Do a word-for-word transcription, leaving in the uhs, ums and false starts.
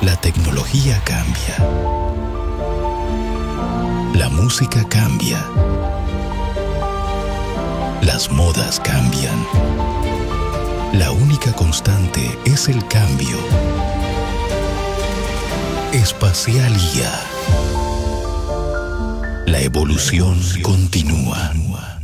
La tecnología cambia. La música cambia. Las modas cambian. La única constante es el cambio. Espacialía. La evolución continúa.